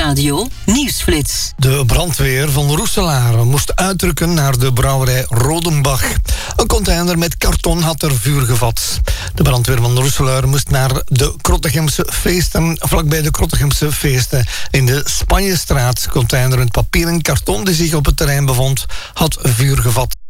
Nieuwsradio Nieuwsflits. De brandweer van Roeselare moest uitrukken naar de brouwerij Rodenbach. Een container met karton had er vuur gevat. De brandweer van Roeselare moest naar de Krottegemse feesten, vlakbij de Krottegemse feesten in de Spanjestraat. Container met papier en karton die zich op het terrein bevond, had vuur gevat.